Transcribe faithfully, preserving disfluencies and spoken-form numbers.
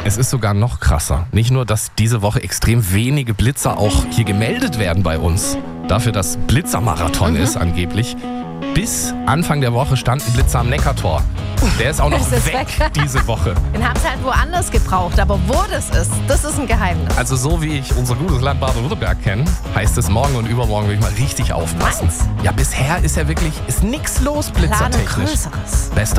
Es ist sogar noch krasser. Nicht nur, dass diese Woche extrem wenige Blitzer auch hier gemeldet werden bei uns. Dafür, dass Blitzermarathon Mhm. ist angeblich. Bis Anfang der Woche stand ein Blitzer am Neckartor. Der ist auch noch Ist es weg, weg? diese Woche. Den haben sie halt woanders gebraucht, aber wo das ist, das ist ein Geheimnis. Also so wie ich unser gutes Land Baden-Württemberg kenne, heißt es morgen und übermorgen will ich mal richtig aufpassen. Meinst? Ja, bisher ist ja wirklich, ist nix los Planen blitzertechnisch. Größeres. Bester